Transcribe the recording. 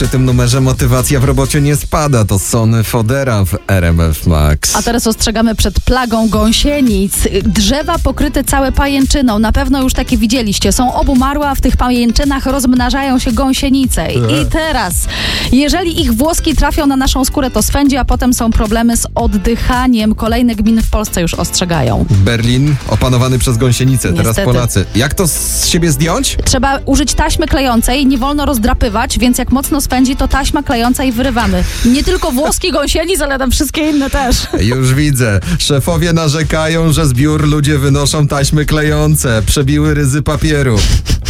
Przy tym numerze motywacja w robocie nie spada. To Sony Fodera w RMF Max. A teraz ostrzegamy przed plagą gąsienic. Drzewa pokryte całe pajęczyną. Na pewno już takie widzieliście. Są obumarłe, a w tych pajęczynach rozmnażają się gąsienice. I teraz, jeżeli ich włoski trafią na naszą skórę, to swędzi, a potem są problemy z oddychaniem. Kolejne gminy w Polsce już ostrzegają. Berlin opanowany przez gąsienice. Teraz Niestety. Polacy. Jak to z siebie zdjąć? Trzeba użyć taśmy klejącej, nie wolno rozdrapywać, więc jak mocno spędzi, to taśma klejąca i wyrywamy. Nie tylko włoski gąsienic, ale tam wszystkie inne też. Już widzę. Szefowie narzekają, że z biur ludzie wynoszą taśmy klejące. Przebiły ryzy papieru.